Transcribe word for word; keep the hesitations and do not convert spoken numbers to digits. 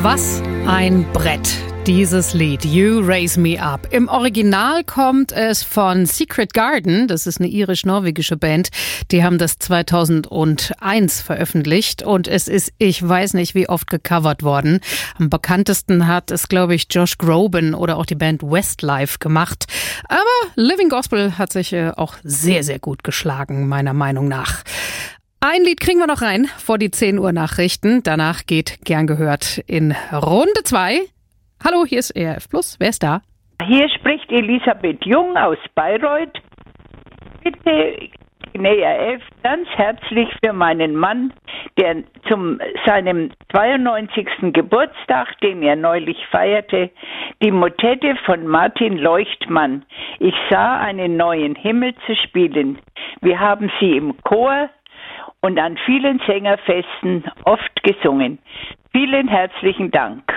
Was ein Brett, dieses Lied, You Raise Me Up. Im Original kommt es von Secret Garden, das ist eine irisch-norwegische Band. Die haben das zweitausendeins veröffentlicht und es ist, ich weiß nicht, wie oft gecovert worden. Am bekanntesten hat es, glaube ich, Josh Groban oder auch die Band Westlife gemacht. Aber Living Gospel hat sich äh, auch sehr, sehr gut geschlagen, meiner Meinung nach. Ein Lied kriegen wir noch rein vor die zehn Uhr Nachrichten. Danach geht gern gehört in Runde zwei. Hallo, hier ist E R F Plus. Wer ist da? Hier spricht Elisabeth Jung aus Bayreuth. Bitte in E R F ganz herzlich für meinen Mann, der zum seinem zweiundneunzigsten Geburtstag, den er neulich feierte, die Motette von Martin Leuchtmann, Ich sah einen neuen Himmel, zu spielen. Wir haben sie im Chor und an vielen Sängerfesten oft gesungen. Vielen herzlichen Dank.